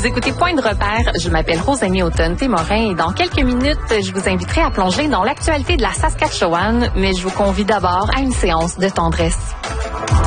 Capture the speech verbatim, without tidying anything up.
Vous écoutez Point de repère. Je m'appelle Rosamie Automne-Témorin et dans quelques minutes, je vous inviterai à plonger dans l'actualité de la Saskatchewan, mais je vous convie d'abord à une séance de tendresse.